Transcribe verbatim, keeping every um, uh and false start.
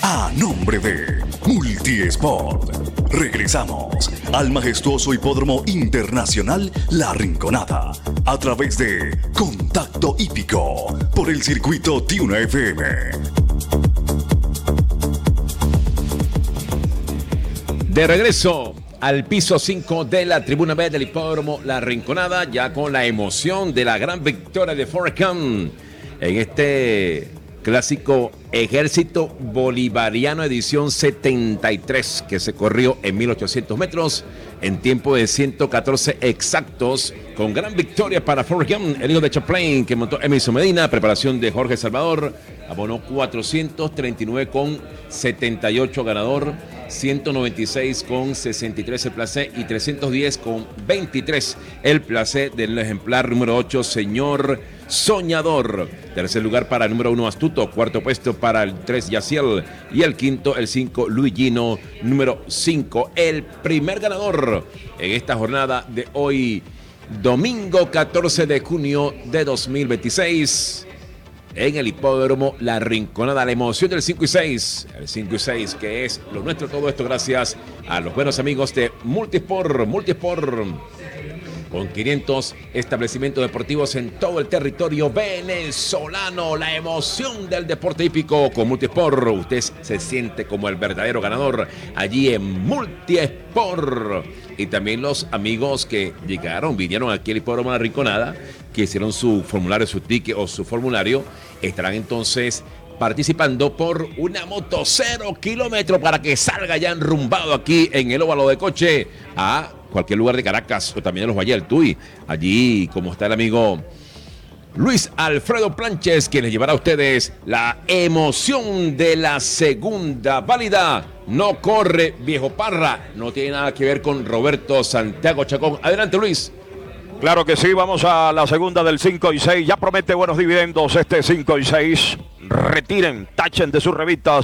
a nombre de Multiesport. Regresamos al majestuoso Hipódromo Internacional La Rinconada a través de Contacto Hípico por el circuito Tiuna F M. De regreso al piso cinco de la tribuna B del Hipódromo La Rinconada, ya con la emoción de la gran victoria de Forrest Gump en este clásico Ejército Bolivariano edición setenta y tres, que se corrió en mil ochocientos metros en tiempo de ciento catorce exactos, con gran victoria para Forrest Gump, el hijo de Chaplain, que montó Emerson Medina. Preparación de Jorge Salvador, abonó cuatrocientos treinta y nueve con setenta y ocho ganador, ciento noventa y seis con sesenta y tres el placé y trescientos diez con veintitrés el placé del ejemplar número ocho, Señor Soñador. Tercer lugar para el número uno, Astuto. Cuarto puesto para el tres, Yaciel. Y el quinto, el cinco, Luigino. Número cinco, el primer ganador en esta jornada de hoy, domingo catorce de junio de dos mil veintiséis. En el Hipódromo La Rinconada, la emoción del cinco y seis. El cinco y seis, que es lo nuestro. Todo esto gracias a los buenos amigos de Multisport. Multisport, con quinientos establecimientos deportivos en todo el territorio venezolano. La emoción del deporte hípico con Multisport. Usted se siente como el verdadero ganador allí en Multisport. Y también los amigos que llegaron, vinieron aquí al Hipódromo La Rinconada, que hicieron su formulario, su ticket o su formulario, estarán entonces participando por una moto cero kilómetros para que salga ya enrumbado aquí en el óvalo de Coche a cualquier lugar de Caracas o también de los Valles del Tuy. Allí, como está el amigo Luis Alfredo Planches, quien les llevará a ustedes la emoción de la segunda válida. No corre Viejo Parra, no tiene nada que ver con Roberto Santiago Chacón. Adelante, Luis. Claro que sí, vamos a la segunda del cinco y seis. Ya promete buenos dividendos este cinco y seis. Retiren, tachen de sus revistas